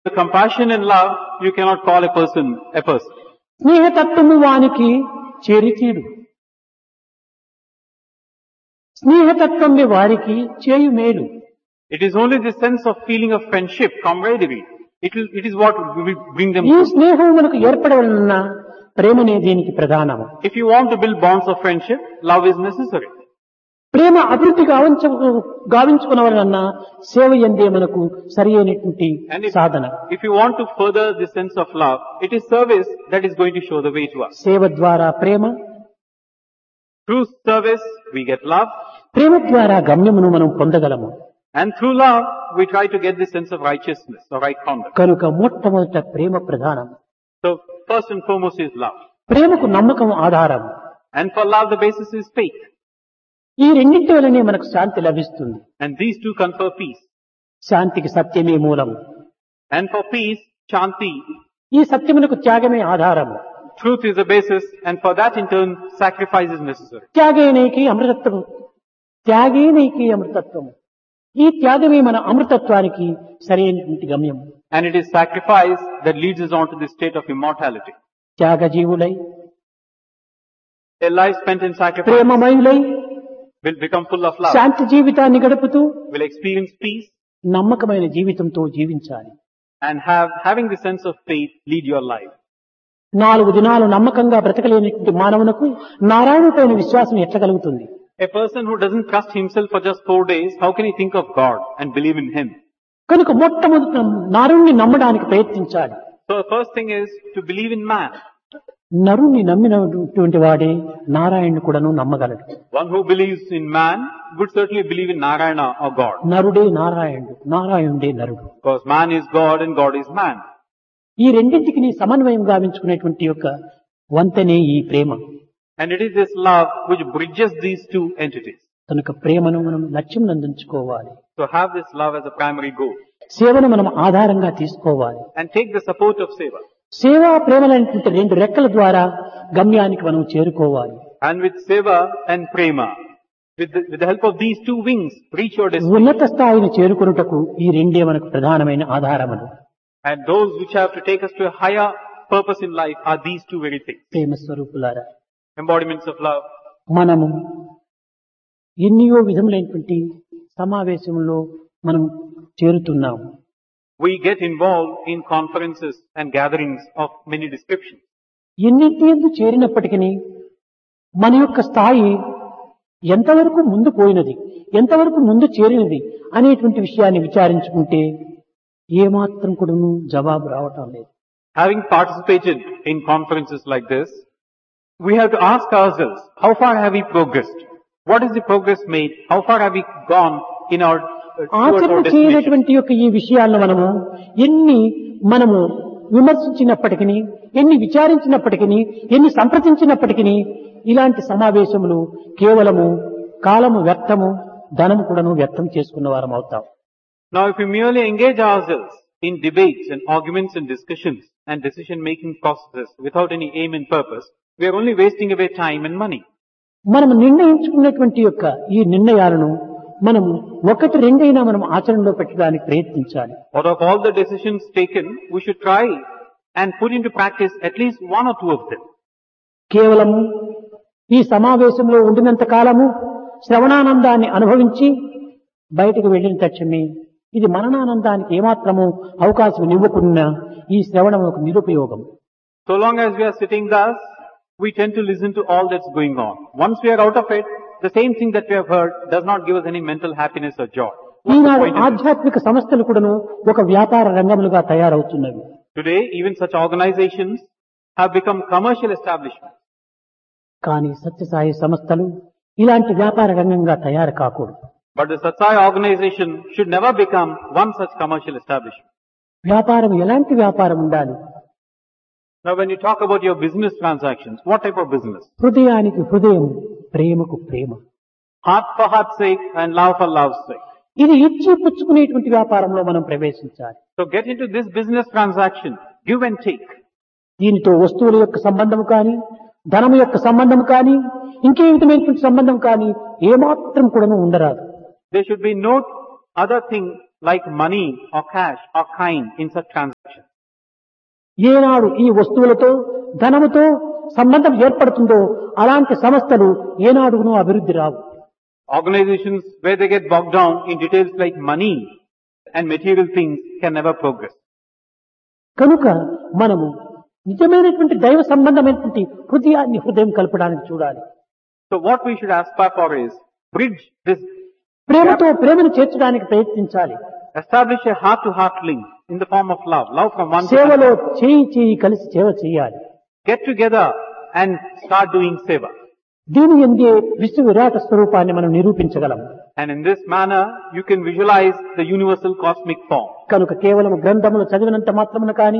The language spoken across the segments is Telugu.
The compassion and love, you cannot call a person a person. స్నేహతత్వము వానికి చేరితీడు, స్నేహతత్వమే వారికి చేయు మేలు. It is only the sense of feeling of friendship, camaraderie. It is what will bring them ఈ to. స్నేహం మనకు ఏర్పడవలన ప్రేమనే దీనికి ప్రధానము. If you want to build bonds of friendship, love is necessary. ప్రేమ అభివృద్ధి గావించుకునవలన సేవ ఎందే మనకు సరి అయినటువంటి సాధన. If you want to further the sense of love, it is service that is going to show the way to us. సేవ ద్వారా ప్రేమ, Through service, we get love. ప్రేమ ద్వారా గమ్యమును మనం పొందగలము. And through love, we try to get the sense of righteousness or right conduct. కనుక మొట్టమొదట ప్రేమ ప్రధానం. So, first and foremost is love. ప్రేమకు నమ్మకం ఆధారం. And for love, the basis is faith. ఈ రెండింటి వలనే మనకు శాంతి లభిస్తుంది. And these two confer peace. శాంతికి సత్యమే మూలం. And for peace, Shanti, ఈ సత్యమునకు త్యాగమే ఆధారము. truth is the basis, and for that in turn, sacrifice is necessary. త్యాగేనైకి అమృతత్వము, త్యాగేనైకి అమృతత్వము. ఈ త్యాగమే మన అమృతత్వానికి సరైనటువంటి గమ్యం. And it is sacrifice that leads us on to the state of immortality. త్యాగజీవులై, A life spent in sacrifice ప్రేమమయులై, will become full of love, శాంతి జీవితాన్ని గడుపుతూ will experience peace, నమ్మకమైన జీవితంతో జీవించాలి. and having the sense of faith, lead your life. 4 దినాలు నమ్మకంగా బ్రతకలేనటువంటి మానవునకు నారాయణుపైన విశ్వాసం ఎట్లా కలుగుతుంది? A person who doesn't trust himself for just 4 days, how can he think of God and believe in Him? కనుక మొట్టమొదట నరుణ్ణి నమ్మడానికి ప్రయత్నించాలి. So the first thing is to believe in man. నరుణ్ణి నమ్మినటువంటి వాడే నారాయణుని కూడాను నమ్మగలడు. One who believes in man would certainly believe in Narayana or God. నరుడే నారాయణుడు, నారాయణుడే నరుడు. Because man is God and God is man. ఈ రెండింటికి నీ సమన్వయం గావించుకునేటువంటి యొక్క వంతనే ఈ ప్రేమ. And it is this love which bridges these two entities. కనుక ప్రేమను మనం లక్ష్యం నందించుకోవాలి. So have this love as a primary goal. సేవను మనం ఆధారంగా తీసుకోవాలి. And take the support of Seva. సేవా ప్రేమలైనటువంటి 2 రెక్కల ద్వారా గమ్యానికి మనం చేరుకోవాలి. And with Seva and Prema, with the help of these 2 wings, reach your destiny. ఉన్నత స్థాయిని చేరుకొనుటకు ఈ రెండే మనకు ప్రధానమైన ఆధారములు. And those which have to take us to a higher purpose in life are these 2 very things. ప్రేమ స్వరూపులారా, Embodiments of love. మనము ఎన్నో విధములైనటువంటి సమావేశంలో మనం చేరుతున్నాము. We get involved in conferences and gatherings of many descriptions. ఎన్నింటి యందు చేరినప్పటికీ మన యొక్క స్థాయి ఎంతవరకు ముందు పోయినది, ఎంతవరకు ముందు చేరినది అనేటువంటి విషయాన్ని విచారించుకుంటే ఏమాత్రం కూడాను జవాబు రావటం లేదు. Having participated in conferences like this, we have to ask ourselves, how far have we progressed? What is the progress made? How far have we gone in our towards ఆచరణ our destination? చేయనటువంటి యొక్క ఈ విషయాలను మనము విమర్శించినప్పటికీ, ఎన్ని విచారించినప్పటికీ, ఎన్ని సంప్రదించినప్పటికీ ఇలాంటి సమావేశములు కేవలము కాలము వ్యర్థము, ధనము కూడాను వ్యర్థం చేసుకున్న వారం అవుతాం. Now if we merely engage ourselves in debates and arguments and discussions and decision-making processes without any aim and purpose, we are only wasting away time and money. మనము నిర్ణయించుకున్నటువంటి యొక్క ఈ నిర్ణయాలను మనము 1-2 అయినా మనం ఆచరణలో పెట్టడానికి ప్రయత్నించాలి. Out of all the decisions taken, we should try and put into practice at least 1 or 2 of them. కేవలము ఈ సమావేశంలో ఉండినంత కాలము శ్రవణానందాన్ని అనుభవించి బయటకు వెళ్ళిన తక్షణమే ఇది మననానందానికి ఏమాత్రము అవకాశం ఇవ్వకుండా ఈ శ్రవణం ఒక నిరుపయోగం. So long as we are sitting thus, we tend to listen to all that's going on. Once we are out of it, the same thing that we have heard does not give us any mental happiness or joy. What's the Eenadu point in it? ఆధ్యాత్మిక సంస్థలు కూడాను ఒక వ్యాపార రంగములుగా తయారవుతున్నవి. Today, even such organizations have become commercial establishments. కానీ సత్యసాయి సంస్థలు ఇలాంటి వ్యాపార రంగంగా తయారు కాకూడదు. But the Satsai organization should never become one such commercial establishment. వ్యాపారం ఎలాంటి వ్యాపారం ఉండాలి? Now when you talk about your business transactions, what type of business? హృదయానికి హృదయం, ప్రేమకు ప్రేమ. Heart for heart's sake and love for love's sake. ఇది ఇచ్చి పుచ్చుకునేటువంటి వ్యాపారంలో మనం ప్రవేశించాలి. So get into this business transaction, give and take. దీనితో వస్తువుల యొక్క సంబంధం కానీ, ధనము యొక్క సంబంధం కానీ, ఇంకే విధమైనటువంటి సంబంధం కానీ ఏమాత్రం కూడాను ఉండరాదు. There should be no other thing like money or cash or kind in such transactions. ఏనాడు ఈ వస్తువులతో ధనముతో సంబంధం ఏర్పడుతుందో అలాంటి సంస్థలు ఏనాడును అభివృద్ధి రావు. Organizations where they get bogged down in details like money and material things can never progress. కనుక మనము నిజమైనటువంటి దైవ సంబంధమైనటువంటి హృదయం కలపడానికి చూడాలి. So what we should aspire for is bridge this, ప్రేమతో ప్రేమను చేర్చడానికి ప్రయత్నించాలి. establish a heart-to-heart link in the form of love from one to సేవలో another. చేయి కలిసి సేవ చేయాలి. Get together and start doing seva. దీని ఎందే విశ్వ విరాట స్వరూపాన్ని మనం నిరూపించగలం. And in this manner, you can visualize the universal cosmic form. కనుక కేవలం గ్రంథములు చదివినంత మాత్రమున కానీ,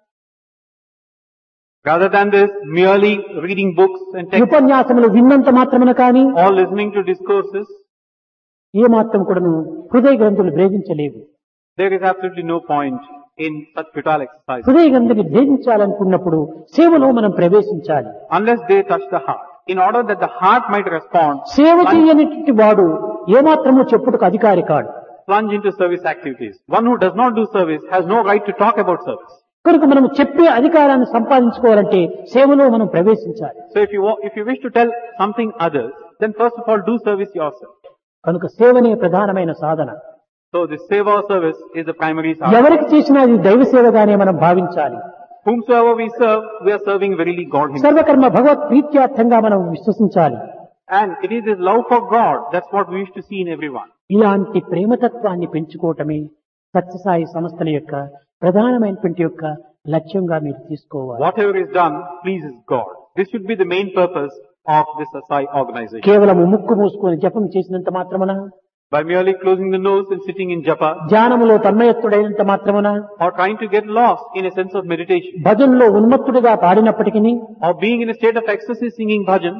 Rather than this, merely reading books and texts ఉపన్యాసములు విన్నంత మాత్రమున కానీ, or listening to discourses, ఏ మాత్రం కూడాను హృదయ గ్రంథులు భేదించలేవు. there is absolutely no point in such futile exercises. హృదయ గ్రంథిని భేదించాలనుకున్నప్పుడు సేవలో మనం ప్రవేశించాలి. Unless they touch the heart. In order that the heart might respond, సేవ చేయనటువంటి వాడు ఏమాత్రము చెప్పుటకు అధికారి కాడు. plunge into service activities. One who does not do service has no right to talk about service. కనుక మనం చెప్పే అధికారాన్ని సంపాదించుకోవాలంటే సేవలో మనం ప్రవేశించాలి. So if you wish to tell something others, then first of all do service yourself. కనుక సేవనే ప్రధానమైన సాధన. So the seva service is the primary sadhana. ఎవరికి చేసినా ఇది దైవ సేవగానే మనం భావించాలి. Whomsoever we serve, we are serving verily God Himself. సర్వకర్మ భగవత్ ప్రీత్యార్థంగా మనం విశ్వసించాలి. And it is this love for God, that's what we wish to see in everyone. ఇలాంటి ప్రేమతత్వాన్ని పెంచుకోవటమే సత్యసాయి సంస్థల యొక్క ప్రధానమైనటువంటి యొక్క లక్ష్యంగా మీరు తీసుకోవాలి. Whatever is done pleases God. This should be the main purpose of this Sai organization. కేవలం ముక్కు మూసుకొని జపం చేసినంత మాత్రమున, By merely closing the nose and sitting in japa, ధ్యానములో తన్మయత్తుడైనంత మాత్రమున, or trying to get lost in a sense of meditation, భజనలో ఉన్మత్తుడిగా పాడినప్పటికీ or being in a state of ecstasy singing bhajans,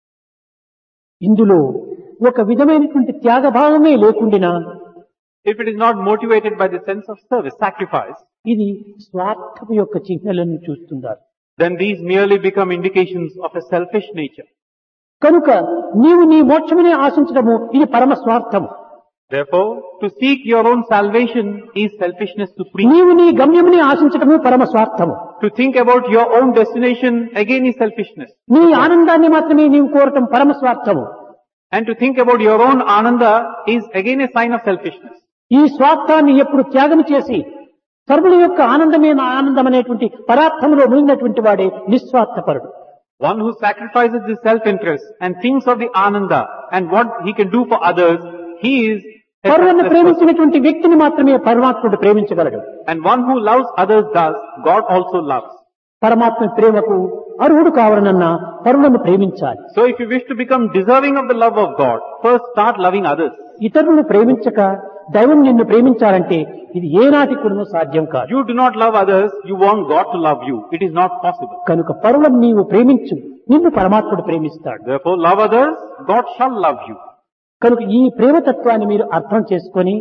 ఇందులో ఒక విధమైనటువంటి త్యాగభావమే లేకుండినా if it is not motivated by the sense of service, sacrifice, ఇది స్వార్థము యొక్క చిహ్నలను చూస్తున్నారు. then these merely become indications of a selfish nature. కనుక నీవు నీ మోక్షమునే ఆశించడము ఇది పరమ స్వార్థము. Therefore, to seek your own salvation is selfishness supreme. నీవు నీ గమ్యమునే ఆశించడము పరమ స్వార్థము. To think about your own destination again is selfishness. నీ ఆనందాన్ని మాత్రమే నీవు కోరటం పరమ స్వార్థము. And to think about your own ananda is again a sign of selfishness. ఈ స్వార్థాన్ని ఎప్పుడు త్యాగం చేసి సర్వుల యొక్క ఆనందమే నా ఆనందం అనేటువంటి పరార్థములో మునిగినటువంటి వాడే నిస్వార్థపరుడు. One who sacrifices his self-interest and thinks of the ananda and what he can do for others, he is a పరులను selfless person. ప్రేమించినటువంటి వ్యక్తిని మాత్రమే పరమాత్ముడు ప్రేమించగలడు. And one who loves others does, God also loves. పరమాత్మ ప్రేమకు అర్హుడు కావాలనన్నా పరులను ప్రేమించాలి. So if you wish to become deserving of the love of God, first start loving others. ఇతరులను ప్రేమించక దైవం నిన్ను ప్రేమించాలంటే ఇది ఏనాటి కూడా సాధ్యం కాదు. You do not love others, you want God to love you. It is not possible. కనుక పరులను నీవు ప్రేమించు, నిన్ను పరమాత్ముడు ప్రేమిస్తాడు. Therefore, love others, God shall love you. కనుక ఈ ప్రేమతత్వాన్ని మీరు అర్థం చేసుకొని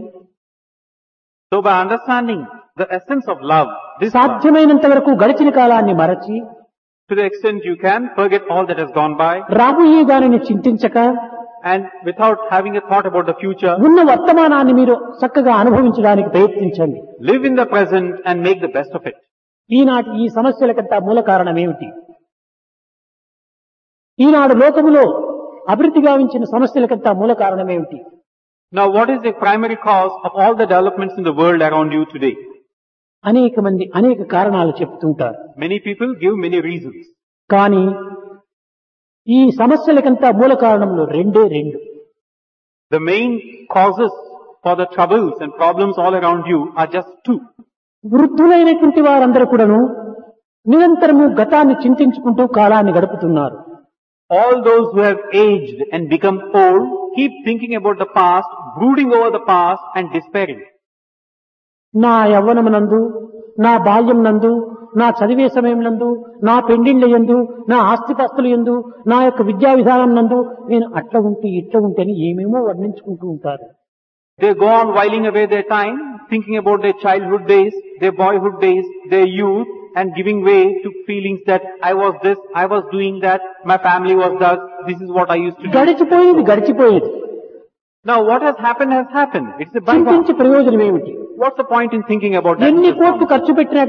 So by understanding the essence of love, this love, సాధ్యమైనంత వరకు గడిచిన కాలాన్ని మరచి to the extent you can, forget all that has gone by, రాబోయే దానిని చింతించక and without having a thought about the future, ఉన్న వర్తమానాన్ని మీరు చక్కగా అనుభవించడానికి ప్రయత్నించండి. live in the present and make the best of it. ఈనాటి ఈ సమస్యలకంతా మూల కారణం ఏమిటి? ఈనాడు లోకములో అభివృద్ధి గావించిన సమస్యలకంతా మూల కారణం ఏమిటి? Now what is the primary cause of all the developments in the world around you today? అనేక మంది అనేక కారణాలు చెప్తుంటారు. Many people give many reasons. కానీ ఈ సమస్యలకంతా మూల కారణంలో రెండు. The main causes for the troubles and problems all around you are just two. వృద్ధులైనటువంటి వారందరూ కూడాను నిరంతరము గతాన్ని చింతించుకుంటూ కాలాన్ని గడుపుతున్నారు. All those who have aged and become old keep thinking about the past, brooding over the past and despairing. నా యవ్వనమునందు, నా బాల్యం నందు, నా చదివే సమయం నందు, నా పెండిళ్ల యందు, నా ఆస్తిపాస్తుల యందు, నా యొక్క విద్యా విధానం నందు నేను అట్లా ఉంటే ఇట్లా ఉంటేని ఏమేమో వర్ణించుకుంటూ ఉంటారు. They go on whiling away their time, thinking about their childhood days, their boyhood days, their youth, and giving way to feelings that I was this, I was doing that, my family was that, this is what I used to do. గడిచిపోయేది Now what has happened has happened. It's a bygone. చింతించి ప్రయోజనం ఏమిటి? What's the point in thinking about that? ఎన్ని which has కోట్లు gone? ఖర్చు పెట్టినా